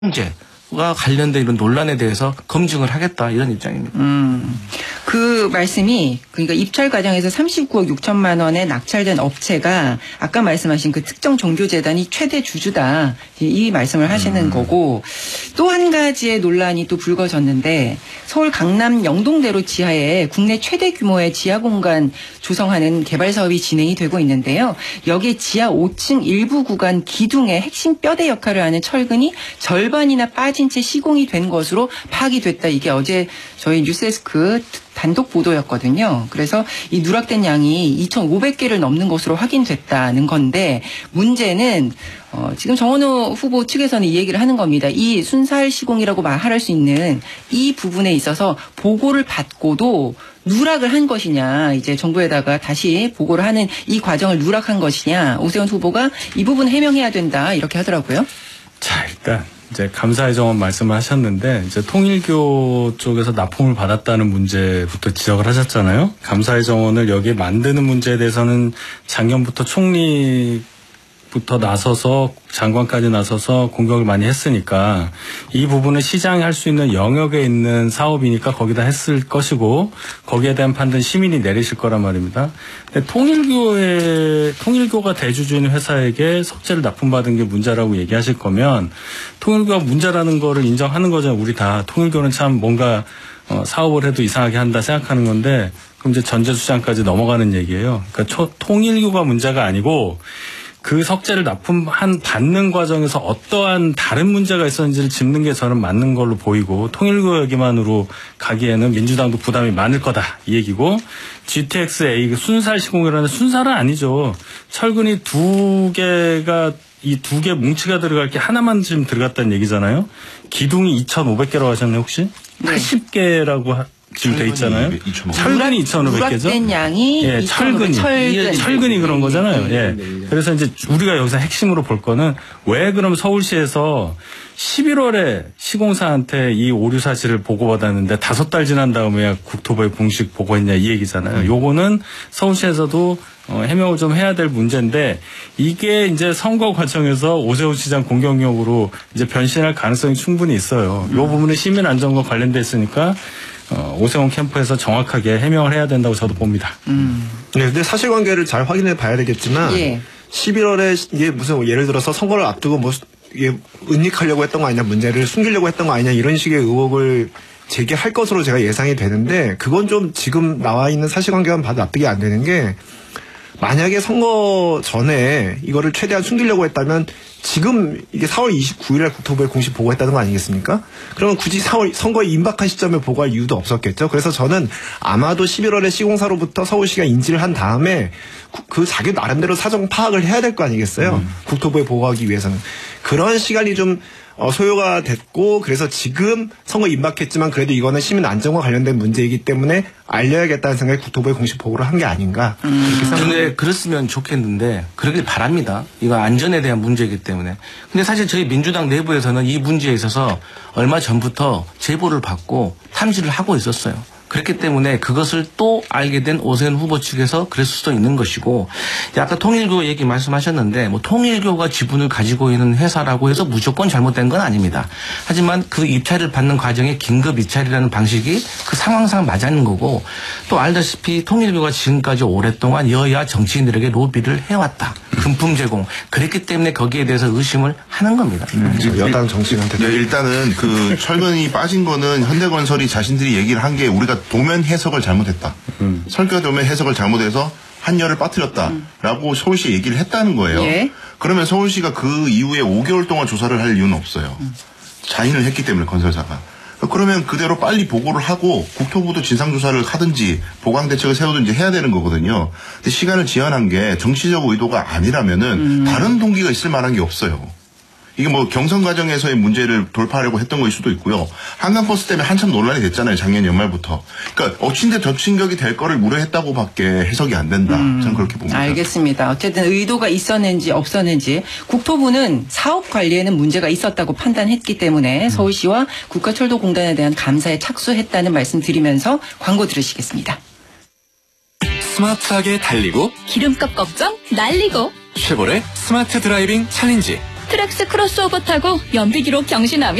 문제와 관련된 이런 논란에 대해서 검증을 하겠다 이런 입장입니다. 그 말씀이 그러니까 입찰 과정에서 39억 6천만 원에 낙찰된 업체가 아까 말씀하신 그 특정 종교재단이 최대 주주다 이 말씀을 하시는 거고 또 한 가지의 논란이 또 불거졌는데 서울 강남 영동대로 지하에 국내 최대 규모의 지하 공간 조성하는 개발 사업이 진행이 되고 있는데요. 여기에 지하 5층 일부 구간 기둥의 핵심 뼈대 역할을 하는 철근이 절반이나 빠진 채 시공이 된 것으로 파악이 됐다. 이게 어제 저희 뉴스데스크 단독 보도였거든요. 그래서 이 누락된 양이 2,500개를 넘는 것으로 확인됐다는 건데 문제는 지금 정원호 후보 측에서는 이 얘기를 하는 겁니다. 이 순살 시공이라고 말할 수 있는 이 부분에 있어서 보고를 받고도 누락을 한 것이냐, 이제 정부에다가 다시 보고를 하는 이 과정을 누락한 것이냐, 오세훈 후보가 이 부분 해명해야 된다 이렇게 하더라고요. 자, 일단 이제 감사의 정원 말씀을 하셨는데 이제 통일교 쪽에서 납품을 받았다는 문제부터 지적을 하셨잖아요. 감사의 정원을 여기에 만드는 문제에 대해서는 작년부터 총리부터 나서서 장관까지 나서서 공격을 많이 했으니까 이 부분은 시장이 할 수 있는 영역에 있는 사업이니까 거기다 했을 것이고 거기에 대한 판단 시민이 내리실 거란 말입니다. 근데 통일교가 대주주인 회사에게 석재를 납품받은 게 문제라고 얘기하실 거면 통일교가 문제라는 거를 인정하는 거잖아요. 우리 다 통일교는 참 뭔가 사업을 해도 이상하게 한다 생각하는 건데 그럼 이제 전재수장까지 넘어가는 얘기예요. 그러니까 통일교가 문제가 아니고 그 석재를 받는 과정에서 어떠한 다른 문제가 있었는지를 짚는 게 저는 맞는 걸로 보이고 통일교 얘기만으로 가기에는 민주당도 부담이 많을 거다 이 얘기고 GTX-A 순살 시공이라는 순살은 아니죠. 철근이 두 개가 이 두 개 뭉치가 들어갈 게 하나만 지금 들어갔다는 얘기잖아요. 기둥이 2,500개라고 하셨나요 혹시? 네. 80개라고 지금 돼 있잖아요. 철근이 2,500개죠. 누락된 양이 예, 철근이 그런 거잖아요. 예. 그래서 이제 우리가 여기서 핵심으로 볼 거는 왜 그럼 서울시에서 11월에 시공사한테 이 오류 사실을 보고받았는데 5달 지난 다음에 국토부에 공식 보고했냐 이 얘기잖아요. 요거는 서울시에서도 해명을 좀 해야 될 문제인데 이게 이제 선거 과정에서 오세훈 시장 공격용으로 이제 변신할 가능성이 충분히 있어요. 요 부분은 시민 안전과 관련돼 있으니까 오세훈 캠프에서 정확하게 해명을 해야 된다고 저도 봅니다. 네, 근데 사실관계를 잘 확인해 봐야 되겠지만 11월에 이게 무슨 예를 들어서 선거를 앞두고 뭐 이게 은닉하려고 했던 거 아니냐, 문제를 숨기려고 했던 거 아니냐 이런 식의 의혹을 제기할 것으로 제가 예상이 되는데 그건 좀 지금 나와 있는 사실관계만 봐도 납득이 안 되는 게 만약에 선거 전에 이거를 최대한 숨기려고 했다면 지금 이게 4월 29일에 국토부에 공식 보고했다는 거 아니겠습니까? 그러면 굳이 선거에 임박한 시점에 보고할 이유도 없었겠죠. 그래서 저는 아마도 11월에 시공사로부터 서울시가 인지를 한 다음에 그 자기 나름대로 사정 파악을 해야 될 거 아니겠어요? 국토부에 보고하기 위해서는. 그런 시간이 좀 소요가 됐고 그래서 지금 선거 임박했지만 그래도 이거는 시민 안전과 관련된 문제이기 때문에 알려야겠다는 생각에 국토부에 공식 보고를 한 게 아닌가. 그런데 그랬으면 좋겠는데 그러길 바랍니다. 이거 안전에 대한 문제이기 때문에. 근데 사실 저희 민주당 내부에서는 이 문제에 있어서 얼마 전부터 제보를 받고 탐지를 하고 있었어요. 그렇기 때문에 그것을 또 알게 된 오세훈 후보 측에서 그랬을 수도 있는 것이고 아까 통일교 얘기 말씀하셨는데 뭐 통일교가 지분을 가지고 있는 회사라고 해서 무조건 잘못된 건 아닙니다. 하지만 그 입찰을 받는 과정에 긴급 입찰이라는 방식이 그 상황상 맞는 거고 또 알다시피 통일교가 지금까지 오랫동안 여야 정치인들에게 로비를 해왔다. 금품 제공. 그랬기 때문에 거기에 대해서 의심을 하는 겁니다. 지금 여당 정치인한테. 네, 일단은 그 철근이 빠진 거는 현대건설이 자신들이 얘기를 한 게 우리가 도면 해석을 잘못했다. 설계 도면 해석을 잘못해서 한열을 빠뜨렸다라고 서울시에 얘기를 했다는 거예요. 예. 그러면 서울시가 그 이후에 5개월 동안 조사를 할 이유는 없어요. 자인을 했기 때문에 건설사가. 그러면 그대로 빨리 보고를 하고 국토부도 진상조사를 하든지 보강 대책을 세우든지 해야 되는 거거든요. 근데 시간을 지연한 게 정치적 의도가 아니라면은 다른 동기가 있을 만한 게 없어요. 이게 뭐 경선 과정에서의 문제를 돌파하려고 했던 거일 수도 있고요. 한강버스 때문에 한참 논란이 됐잖아요. 작년 연말부터. 그러니까 억친데 덕친격이 될 거를 우려했다고밖에 해석이 안 된다. 저는 그렇게 봅니다. 알겠습니다. 어쨌든 의도가 있었는지 없었는지 국토부는 사업 관리에는 문제가 있었다고 판단했기 때문에 서울시와 국가철도공단에 대한 감사에 착수했다는 말씀 드리면서 광고 들으시겠습니다. 스마트하게 달리고 기름값 걱정 날리고 쉐보레 스마트 드라이빙 챌린지 트랙스 크로스오버 타고 연비기록 경신하며